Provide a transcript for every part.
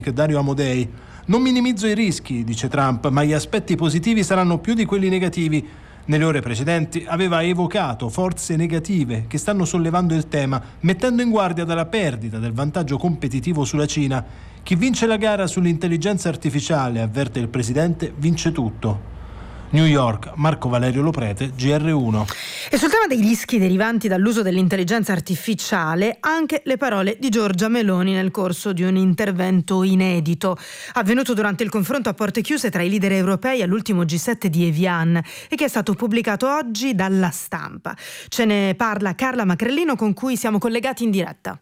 Dario Amodei. Non minimizzo i rischi, dice Trump, ma gli aspetti positivi saranno più di quelli negativi. Nelle ore precedenti aveva evocato forze negative che stanno sollevando il tema, mettendo in guardia dalla perdita del vantaggio competitivo sulla Cina. Chi vince la gara sull'intelligenza artificiale, avverte il presidente, vince tutto. New York, Marco Valerio Loprete, GR1. E sul tema dei rischi derivanti dall'uso dell'intelligenza artificiale, anche le parole di Giorgia Meloni nel corso di un intervento inedito, avvenuto durante il confronto a porte chiuse tra i leader europei all'ultimo G7 di Evian e che è stato pubblicato oggi dalla Stampa. Ce ne parla Carla Macrellino, con cui siamo collegati in diretta.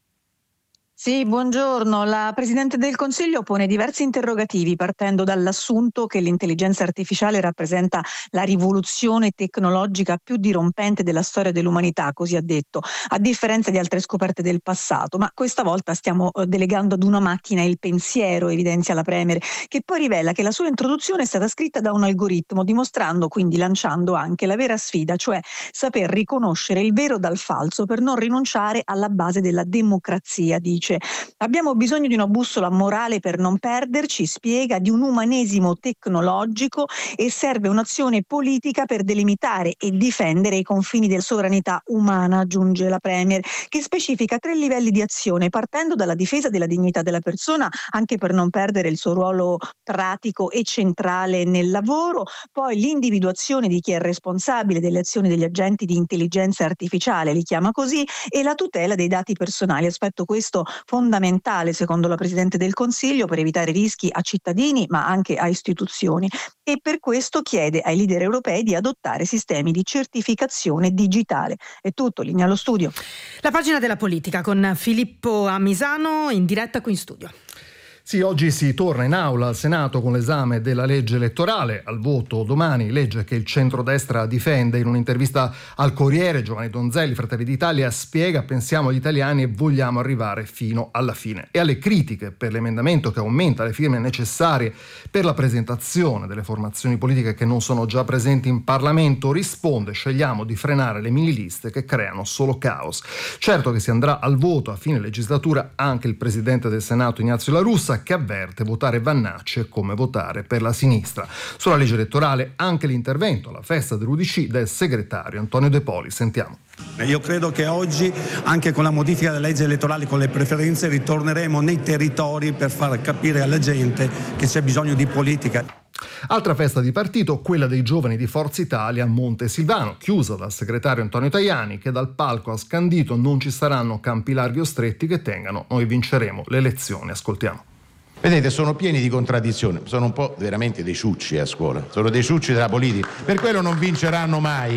Sì, buongiorno. La Presidente del Consiglio pone diversi interrogativi partendo dall'assunto che l'intelligenza artificiale rappresenta la rivoluzione tecnologica più dirompente della storia dell'umanità, così ha detto, a differenza di altre scoperte del passato. Ma questa volta stiamo delegando ad una macchina il pensiero, evidenzia la Premier, che poi rivela che la sua introduzione è stata scritta da un algoritmo, dimostrando, quindi lanciando anche la vera sfida, cioè saper riconoscere il vero dal falso per non rinunciare alla base della democrazia, dice. Abbiamo bisogno di una bussola morale per non perderci, spiega, di un umanesimo tecnologico, e serve un'azione politica per delimitare e difendere i confini della sovranità umana, aggiunge la Premier, che specifica 3 livelli di azione, partendo dalla difesa della dignità della persona, anche per non perdere il suo ruolo pratico e centrale nel lavoro, poi l'individuazione di chi è responsabile delle azioni degli agenti di intelligenza artificiale, li chiama così, e la tutela dei dati personali, aspetto questo fondamentale secondo la Presidente del Consiglio per evitare rischi a cittadini ma anche a istituzioni, e per questo chiede ai leader europei di adottare sistemi di certificazione digitale. È tutto, linea allo studio. La pagina della politica con Filippo Amisano in diretta qui in studio. Sì, oggi si torna in aula al Senato con l'esame della legge elettorale, al voto domani, legge che il centrodestra difende. In un'intervista al Corriere, Giovanni Donzelli, Fratelli d'Italia, spiega: pensiamo agli italiani e vogliamo arrivare fino alla fine. E alle critiche per l'emendamento che aumenta le firme necessarie per la presentazione delle formazioni politiche che non sono già presenti in Parlamento, risponde: scegliamo di frenare le miniliste che creano solo caos. Certo che si andrà al voto a fine legislatura. Anche il Presidente del Senato, Ignazio La Russa, che avverte: votare Vannacci è come votare per la sinistra. Sulla legge elettorale anche l'intervento alla festa dell'UDC del segretario Antonio De Poli. Sentiamo. Io credo che oggi, anche con la modifica della legge elettorale, con le preferenze, ritorneremo nei territori per far capire alla gente che c'è bisogno di politica. Altra festa di partito, quella dei giovani di Forza Italia a Montesilvano, chiusa dal segretario Antonio Tajani, che dal palco ha scandito: non ci saranno campi larghi o stretti che tengano, noi vinceremo le elezioni. Ascoltiamo. Vedete, sono pieni di contraddizioni, sono un po' veramente dei ciucci a scuola, sono dei ciucci della politica, per quello non vinceranno mai.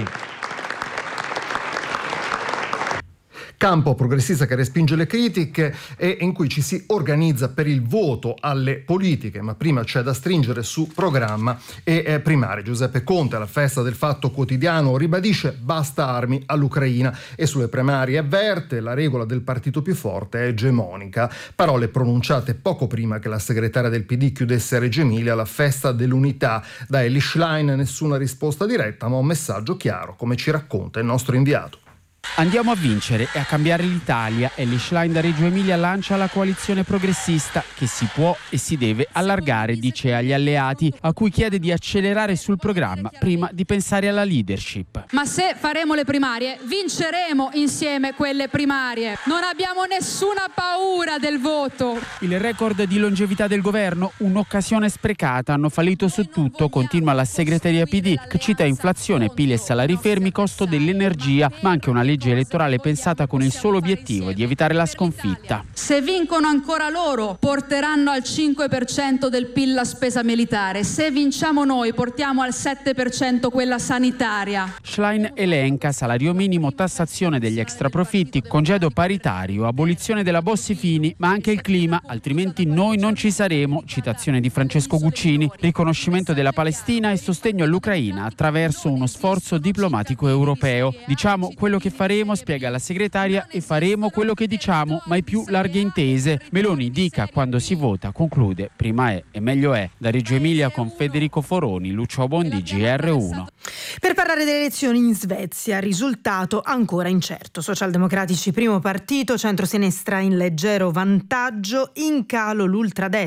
Campo progressista che respinge le critiche e in cui ci si organizza per il voto alle politiche, ma prima c'è da stringere su programma e primarie. Giuseppe Conte alla festa del Fatto Quotidiano ribadisce: basta armi all'Ucraina, e sulle primarie avverte: la regola del partito più forte è egemonica. Parole pronunciate poco prima che la segretaria del PD chiudesse a Reggio Emilia la festa dell'unità. Da Elly Schlein nessuna risposta diretta, ma un messaggio chiaro, come ci racconta il nostro inviato. Andiamo a vincere e a cambiare l'Italia. Elly Schlein da Reggio Emilia lancia la coalizione progressista, che si può e si deve allargare, dice agli alleati, a cui chiede di accelerare sul programma prima di pensare alla leadership. Ma se faremo le primarie, vinceremo insieme quelle primarie. Non abbiamo nessuna paura del voto. Il record di longevità del governo, un'occasione sprecata, hanno fallito su tutto, continua la segreteria PD, che cita inflazione, PIL e salari fermi, costo dell'energia, ma anche una legge elettorale pensata con il solo obiettivo di evitare la sconfitta. Se vincono ancora loro, porteranno al 5% del PIL la spesa militare. Se vinciamo noi, portiamo al 7% quella sanitaria. Schlein elenca salario minimo, tassazione degli extraprofitti, congedo paritario, abolizione della Bossi-Fini, ma anche il clima, altrimenti noi non ci saremo, citazione di Francesco Guccini, riconoscimento della Palestina e sostegno all'Ucraina attraverso uno sforzo diplomatico europeo. Diciamo quello che faremo faremo, spiega la segretaria, e faremo quello che diciamo, mai più larghe intese. Meloni dica quando si vota, conclude, prima è e meglio è. Da Reggio Emilia con Federico Foroni, Lucio Bondi, GR1. Per parlare delle elezioni in Svezia, risultato ancora incerto. Socialdemocratici primo partito, centrosinistra in leggero vantaggio, in calo l'ultradestra.